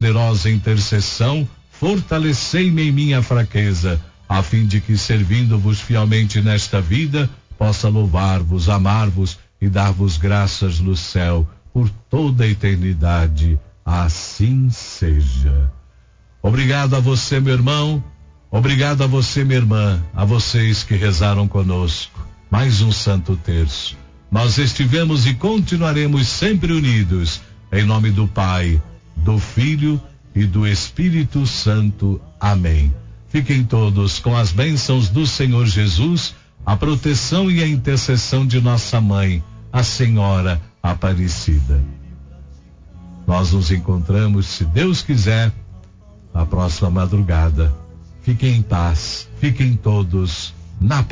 poderosa intercessão, fortalecei-me em minha fraqueza, a fim de que, servindo-vos fielmente nesta vida, possa louvar-vos, amar-vos e dar-vos graças no céu por toda a eternidade. Assim seja. Obrigado a você, meu irmão. Obrigado a você, minha irmã. A vocês que rezaram conosco. Mais um Santo Terço. Nós estivemos e continuaremos sempre unidos. Em nome do Pai, do Filho e do Espírito Santo. Amém. Fiquem todos com as bênçãos do Senhor Jesus, a proteção e a intercessão de nossa mãe, a Senhora Aparecida. Nós nos encontramos, se Deus quiser, na próxima madrugada. Fiquem em paz, fiquem todos na paz.